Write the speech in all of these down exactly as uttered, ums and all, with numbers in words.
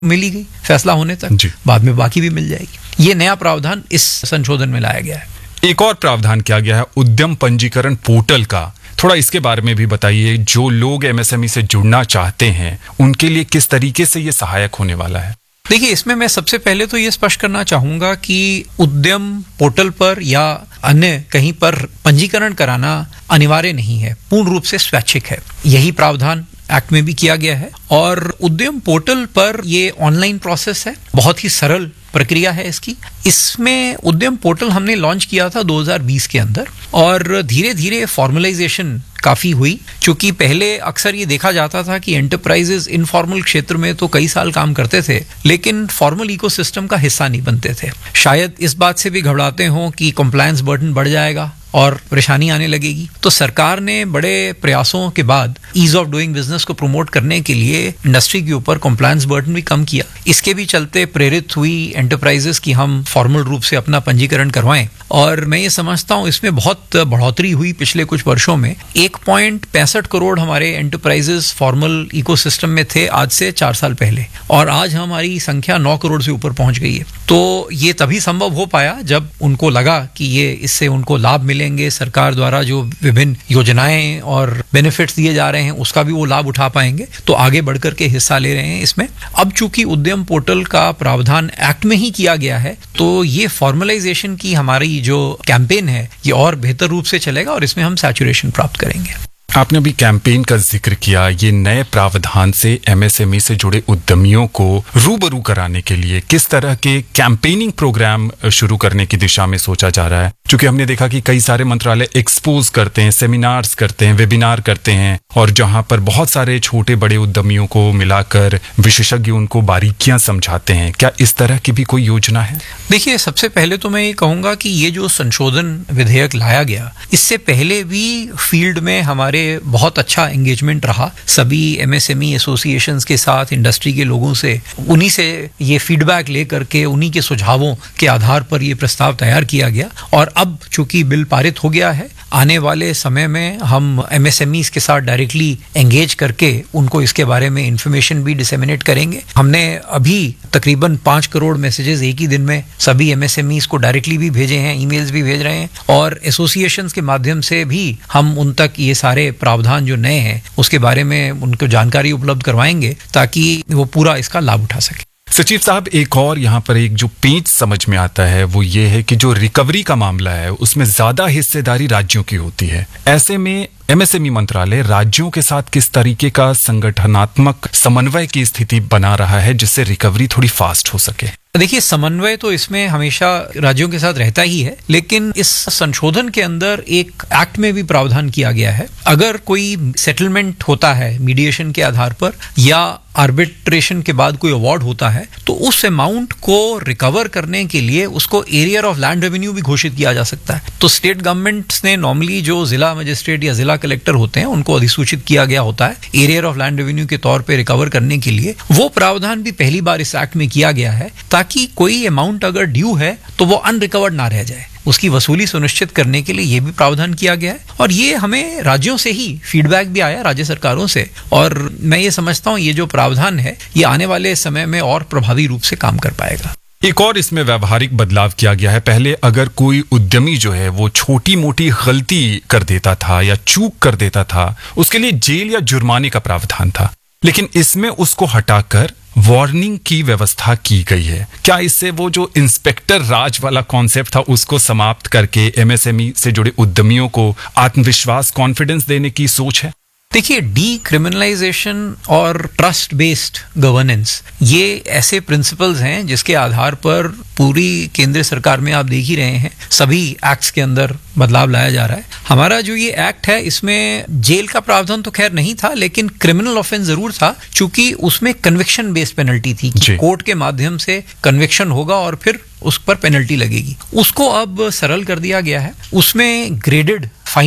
मिली गई फैसला होने तक, बाद में बाकी भी मिल जाएगी। ये नया प्रावधान इस संशोधन में लाया गया है। एक और प्रावधान किया गया है उद्यम पंजीकरण पोर्टल का, थोड़ा इसके बारे में भी बताइए। जो लोग एमएसएमई से जुड़ना चाहते हैं उनके लिए किस तरीके से ये सहायक होने वाला है? देखिए, इसमें मैं सबसे पहले तो ये स्पष्ट करना चाहूंगा कि उद्यम पोर्टल पर या अन्य कहीं पर पंजीकरण कराना अनिवार्य नहीं है, पूर्ण रूप से स्वैच्छिक है। यही प्रावधान एक्ट में भी किया गया है और उद्यम पोर्टल पर ये ऑनलाइन प्रोसेस है, बहुत ही सरल प्रक्रिया है इसकी। इसमें उद्यम पोर्टल हमने लॉन्च किया था दो हज़ार बीस के अंदर और धीरे धीरे फॉर्मलाइजेशन काफी हुई, क्योंकि पहले अक्सर ये देखा जाता था कि एंटरप्राइजेस इनफॉर्मल क्षेत्र में तो कई साल काम करते थे लेकिन फॉर्मल इकोसिस्टम का हिस्सा नहीं बनते थे। शायद इस बात से भी घबराते हों कि कंप्लायंस बर्डन बढ़ जाएगा और परेशानी आने लगेगी, तो सरकार ने बड़े प्रयासों के बाद ईज ऑफ डूइंग बिजनेस को प्रमोट करने के लिए इंडस्ट्री के ऊपर कंप्लायंस बर्डन भी कम किया। इसके भी चलते प्रेरित हुई एंटरप्राइजेस की हम फॉर्मल रूप से अपना पंजीकरण करवाएं और मैं ये समझता हूं इसमें बहुत बढ़ोतरी हुई पिछले कुछ वर्षों में। एक पॉइंट पैंसठ करोड़ हमारे एंटरप्राइजेस फॉर्मल इकोसिस्टम में थे आज से चार साल पहले और आज हमारी संख्या नौ करोड़ से ऊपर पहुंच गई है। तो ये तभी संभव हो पाया जब उनको लगा कि ये इससे उनको लाभ मिलेंगे, सरकार द्वारा जो विभिन्न योजनाएं और बेनिफिट्स दिए जा रहे हैं उसका भी वो लाभ उठा पाएंगे, तो आगे बढ़कर के हिस्सा ले रहे हैं इसमें। अब चूंकि उद्यम पोर्टल का प्रावधान एक्ट में ही किया गया है तो ये फॉर्मलाइजेशन की हमारी जो कैंपेन है ये और बेहतर रूप से चलेगा और इसमें हम सैचुरेशन प्राप्त करेंगे। आपने अभी कैंपेन का जिक्र किया, ये नए प्रावधान से एमएसएमई से जुड़े उद्यमियों को रूबरू कराने के लिए किस तरह के कैंपेनिंग प्रोग्राम शुरू करने की दिशा में सोचा जा रहा है? क्योंकि हमने देखा कि कई सारे मंत्रालय एक्सपोज करते हैं, सेमिनार्स करते हैं, वेबिनार करते हैं और जहां पर बहुत सारे छोटे बड़े उद्यमियों को मिलाकर विशेषज्ञ उनको बारीकियां समझाते हैं। क्या इस तरह की भी कोई योजना है? देखिए, सबसे पहले तो मैं ये कहूंगा कि ये जो संशोधन विधेयक लाया गया, इससे पहले भी फील्ड में हमारे बहुत अच्छा एंगेजमेंट रहा सभी एमएसएमई एसोसिएशंस के साथ, इंडस्ट्री के लोगों से। उन्हीं से ये फीडबैक लेकर के उन्हीं के सुझावों के आधार पर ये प्रस्ताव तैयार किया गया और अब चूंकि बिल पारित हो गया है, आने वाले समय में हम एमएसएमईज के साथ डायरेक्टली एंगेज करके उनको इसके बारे में इंफॉर्मेशन भी डिसेमिनेट करेंगे। हमने अभी तकरीबन पांच करोड़ मैसेजेस एक ही दिन में सभी एमएसएमईज को डायरेक्टली भी भेजे हैं, ईमेल्स भी भेज रहे हैं और एसोसिएशंस के माध्यम से भी हम उन तक ये सारे प्रावधान जो नए हैं उसके बारे में उनको जानकारी उपलब्ध करवाएंगे ताकि वो पूरा इसका लाभ उठा सके। सचिव साहब, एक और यहाँ पर एक जो पेंच समझ में आता है वो ये है कि जो रिकवरी का मामला है उसमें ज्यादा हिस्सेदारी राज्यों की होती है। ऐसे में एमएसएमई मंत्रालय राज्यों के साथ किस तरीके का संगठनात्मक समन्वय की स्थिति बना रहा है जिससे रिकवरी थोड़ी फास्ट हो सके? देखिए, समन्वय तो इसमें हमेशा राज्यों के साथ रहता ही है, लेकिन इस संशोधन के अंदर एक एक्ट में भी प्रावधान किया गया है। अगर कोई सेटलमेंट होता है मीडिएशन के आधार पर या आर्बिट्रेशन के बाद कोई अवार्ड होता है तो उस अमाउंट को रिकवर करने के लिए उसको एरियर ऑफ लैंड रेवेन्यू भी घोषित किया जा सकता है। तो स्टेट गवर्नमेंट्स ने नॉर्मली जो जिला मजिस्ट्रेट या जिला कलेक्टर होते हैं उनको अधिसूचित किया गया होता है एरियर ऑफ लैंड रेवेन्यू के तौर पे रिकवर करने के लिए। वो प्रावधान भी पहली बार इस एक्ट में किया गया है ताकि कोई अमाउंट अगर ड्यू है तो वो अनरिकवर्ड ना रह जाए, उसकी वसूली सुनिश्चित करने के लिए ये भी प्रावधान किया गया है। और ये हमें राज्यों से ही फीडबैक भी आया, राज्य सरकारों से, और मैं ये समझता हूँ ये जो प्रावधान है ये आने वाले समय में और प्रभावी रूप से काम कर पाएगा। एक और इसमें व्यवहारिक बदलाव किया गया है। पहले अगर कोई उद्यमी जो है वो छोटी मोटी गलती कर देता था या चूक कर देता था उसके लिए जेल या जुर्माने का प्रावधान था, लेकिन इसमें उसको हटाकर वार्निंग की व्यवस्था की गई है। क्या इससे वो जो इंस्पेक्टर राज वाला कॉन्सेप्ट था उसको समाप्त करके एमएसएमई से जुड़े उद्यमियों को आत्मविश्वास, कॉन्फिडेंस देने की सोच है? देखिए, डी क्रिमिनलाइजेशन और ट्रस्ट बेस्ड गवर्नेंस ये ऐसे प्रिंसिपल्स हैं जिसके आधार पर पूरी केंद्र सरकार में आप देख ही रहे हैं सभी एक्ट्स के अंदर बदलाव लाया जा रहा है। हमारा जो ये एक्ट है इसमें जेल का प्रावधान तो खैर नहीं था, लेकिन क्रिमिनल ऑफेंस जरूर था, चूंकि उसमें कन्विक्शन बेस्ड पेनल्टी थी कि कोर्ट के माध्यम से कन्विक्शन होगा और फिर उस पर पेनल्टी लगेगी। उसको अब सरल कर दिया गया है, उसमें ग्रेडेड फाइन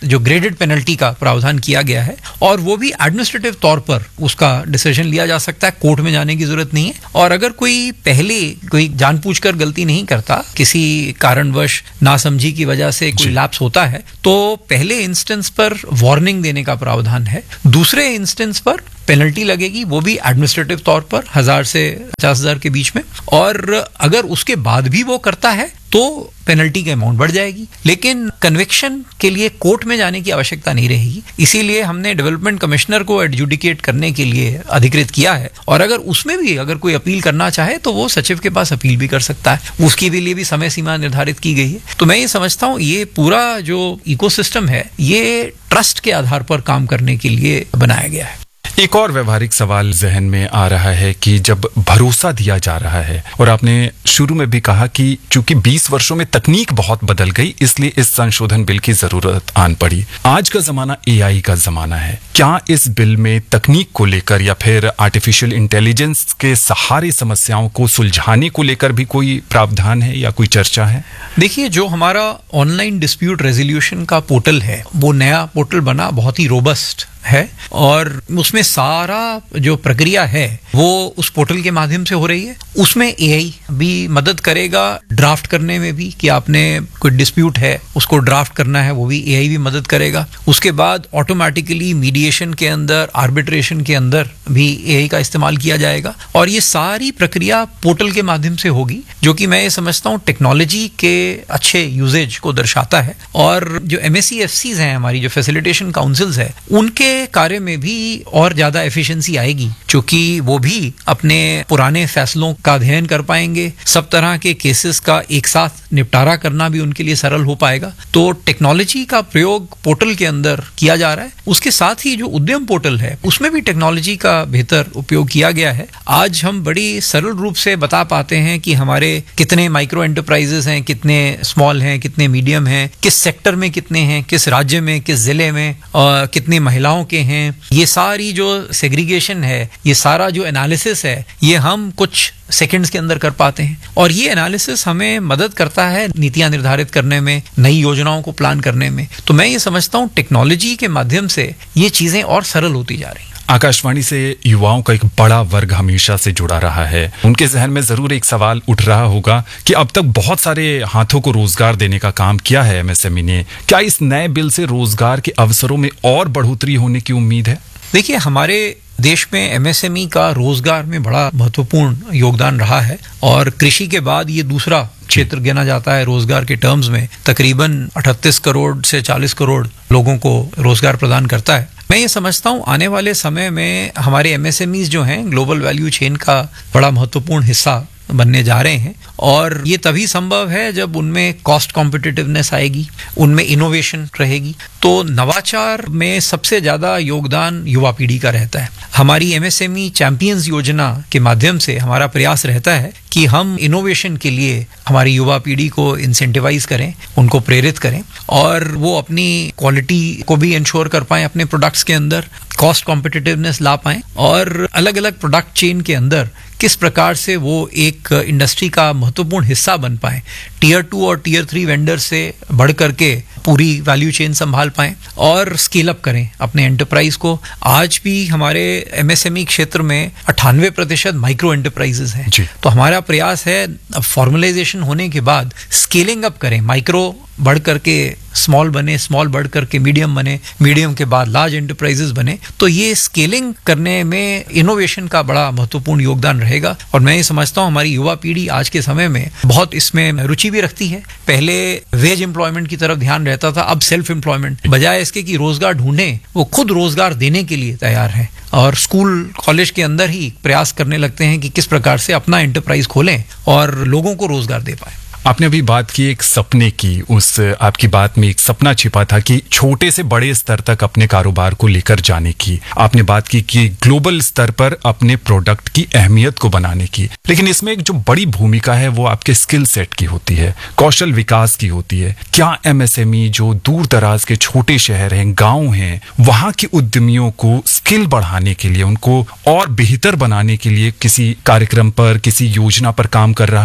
जो ग्रेडेड पेनल्टी का प्रावधान किया गया है, और वो भी एडमिनिस्ट्रेटिव तौर पर उसका डिसीजन लिया जा सकता है, कोर्ट में जाने की जरूरत नहीं है। और अगर कोई पहले कोई जानबूझकर गलती नहीं करता, किसी कारणवश नासमझी की वजह से कोई लैप्स होता है, तो पहले इंस्टेंस पर वार्निंग देने का प्रावधान है। दूसरे इंस्टेंस पर पेनल्टी लगेगी, वो भी एडमिनिस्ट्रेटिव तौर पर हजार से पचास हजार के बीच में। और अगर उसके बाद भी वो करता है तो पेनल्टी की अमाउंट बढ़ जाएगी, लेकिन कन्विक्शन के लिए कोर्ट में जाने की आवश्यकता नहीं रहेगी। इसीलिए हमने डेवलपमेंट कमिश्नर को एडजुडिकेट करने के लिए अधिकृत किया है, और अगर उसमें भी अगर कोई अपील करना चाहे तो वो सचिव के पास अपील भी कर सकता है। उसके भी लिए भी समय सीमा निर्धारित की गई है। तो मैं ये समझता हूँ ये पूरा जो इकोसिस्टम है ये ट्रस्ट के आधार पर काम करने के लिए बनाया गया है। एक और व्यवहारिक सवाल जहन में आ रहा है कि जब भरोसा दिया जा रहा है, और आपने शुरू में भी कहा कि चूंकि बीस वर्षों में तकनीक बहुत बदल गई, इसलिए इस संशोधन बिल की जरूरत आन पड़ी। आज का जमाना एआई का जमाना है। क्या इस बिल में तकनीक को लेकर या फिर आर्टिफिशियल इंटेलिजेंस के सहारे समस्याओं को सुलझाने को लेकर भी कोई प्रावधान है या कोई चर्चा है? देखिए, जो हमारा ऑनलाइन डिस्प्यूट रेजोल्यूशन का पोर्टल है, वो नया पोर्टल बना, बहुत ही रोबस्ट है, और उसमें सारा जो प्रक्रिया है वो उस पोर्टल के माध्यम से हो रही है। उसमें एआई भी मदद करेगा ड्राफ्ट करने में भी, कि आपने कोई डिस्प्यूट है उसको ड्राफ्ट करना है, वो भी एआई भी मदद करेगा। उसके बाद ऑटोमेटिकली मीडिएशन के अंदर, आर्बिट्रेशन के अंदर भी एआई का इस्तेमाल किया जाएगा, और ये सारी प्रक्रिया पोर्टल के माध्यम से होगी, जो कि मैं ये समझता हूँ टेक्नोलॉजी के अच्छे यूजेज को दर्शाता है। और जो एमएससीएफसीज हैं, हमारी जो फैसिलिटेशन काउंसिल्स है, उनके कार्य में भी और ज्यादा एफिशिएंसी आएगी, क्योंकि वो भी अपने पुराने फैसलों का अध्ययन कर पाएंगे। सब तरह के केसेस का एक साथ निपटारा करना भी उनके लिए सरल हो पाएगा। तो टेक्नोलॉजी का प्रयोग पोर्टल के अंदर किया जा रहा है। उसके साथ ही जो उद्यम पोर्टल है उसमें भी टेक्नोलॉजी का बेहतर उपयोग किया गया है। आज हम बड़ी सरल रूप से बता पाते हैं कि हमारे कितने माइक्रो एंटरप्राइजेस हैं, कितने स्मॉल हैं, कितने मीडियम हैं, किस सेक्टर में कितने हैं, किस राज्य में, किस जिले में, और कितनी महिलाओं के हैं। ये सारी जो सेग्रीगेशन है, ये सारा जो एनालिसिस है, ये हम कुछ सेकंड्स के अंदर कर पाते हैं। और ये एनालिसिस हमें मदद करता है नीतियां निर्धारित करने में, नई योजनाओं को प्लान करने में। तो मैं ये समझता हूँ टेक्नोलॉजी के माध्यम से ये चीजें और सरल होती जा रही हैं। आकाशवाणी से युवाओं का एक बड़ा वर्ग हमेशा से जुड़ा रहा है। उनके जहन में जरूर एक सवाल उठ रहा होगा कि अब तक बहुत सारे हाथों को रोजगार देने का काम किया है एमएसएमई ने। क्या इस नए बिल से रोजगार के अवसरों में और बढ़ोतरी होने की उम्मीद है? देखिए, हमारे देश में एमएसएमई का रोजगार में बड़ा महत्वपूर्ण योगदान रहा है, और कृषि के बाद ये दूसरा क्षेत्र गिना जाता है रोजगार के टर्म्स में। तकरीबन अड़तीस करोड़ से चालीस करोड़ लोगों को रोजगार प्रदान करता है। मैं ये समझता हूँ आने वाले समय में हमारे एमएसएमईज जो हैं ग्लोबल वैल्यू चेन का बड़ा महत्वपूर्ण हिस्सा बनने जा रहे हैं, और ये तभी संभव है जब उनमें कॉस्ट कॉम्पिटिटिवनेस आएगी, उनमें इनोवेशन रहेगी। तो नवाचार में सबसे ज्यादा योगदान युवा पीढ़ी का रहता है। हमारी एमएसएमई चैंपियंस योजना के माध्यम से हमारा प्रयास रहता है कि हम इनोवेशन के लिए हमारी युवा पीढ़ी को इंसेंटिवाइज करें, उनको प्रेरित करें, और वो अपनी क्वालिटी को भी इंश्योर कर पाएं अपने प्रोडक्ट्स के अंदर, कॉस्ट कॉम्पिटिटिवनेस ला पाएं, और अलग अलग प्रोडक्ट चेन के अंदर किस प्रकार से वो एक इंडस्ट्री का महत्वपूर्ण हिस्सा बन पाए, टीयर टू और टीयर थ्री वेंडर से बढ़ करके पूरी वैल्यू चेन संभाल पाएं और स्केल अप करें अपने एंटरप्राइज को। आज भी हमारे एमएसएमई क्षेत्र में अट्ठानवे प्रतिशत माइक्रो एंटरप्राइजेस हैं। तो हमारा प्रयास है अब फॉर्मलाइजेशन होने के बाद स्केलिंग अप करें, माइक्रो बढ़ करके स्मॉल बने, स्मॉल बढ़ करके मीडियम बने, मीडियम के बाद लार्ज एंटरप्राइजेस बने। तो ये स्केलिंग करने में इनोवेशन का बड़ा महत्वपूर्ण योगदान रहेगा, और मैं ये समझता हूँ हमारी युवा पीढ़ी आज के समय में बहुत इसमें रुचि भी रखती है। पहले वेज एम्प्लॉयमेंट की तरफ ध्यान रहता था, अब सेल्फ एम्प्लॉयमेंट, बजाय इसके कि रोजगार ढूंढें, वो खुद रोजगार देने के लिए तैयार है, और स्कूल कॉलेज के अंदर ही प्रयास करने लगते हैं कि किस प्रकार से अपना एंटरप्राइज खोलें और लोगों को रोजगार दे पाए। आपने अभी बात की एक सपने की, उस आपकी बात में एक सपना छिपा था कि छोटे से बड़े स्तर तक अपने कारोबार को लेकर जाने की। आपने बात की कि ग्लोबल स्तर पर अपने प्रोडक्ट की अहमियत को बनाने की, लेकिन इसमें एक जो बड़ी भूमिका है वो आपके स्किल सेट की होती है, कौशल विकास की होती है। क्या एमएसएमई जो दूर दराज के छोटे शहर हैं, गाँव हैं, वहां के उद्यमियों को स्किल बढ़ाने के लिए, उनको और बेहतर बनाने के लिए किसी कार्यक्रम पर, किसी योजना पर काम कर रहा है?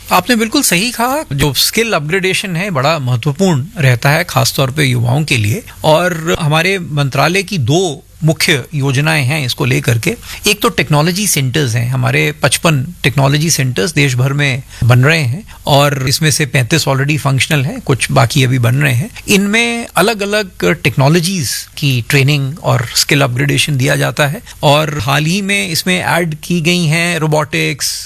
आपने बिल्कुल सही कहा। जो स्किल अपग्रेडेशन है बड़ा महत्वपूर्ण रहता है, खासतौर पे युवाओं के लिए। और हमारे मंत्रालय की दो मुख्य योजनाएं हैं इसको लेकर के। एक तो टेक्नोलॉजी सेंटर्स हैं, हमारे पचपन टेक्नोलॉजी सेंटर्स देश भर में बन रहे हैं और इसमें से पैंतीस ऑलरेडी फंक्शनल हैं, कुछ बाकी अभी बन रहे हैं। इनमें अलग अलग टेक्नोलॉजीज की ट्रेनिंग और स्किल अपग्रेडेशन दिया जाता है और हाल ही में इसमें ऐड की गई हैं रोबोटिक्स,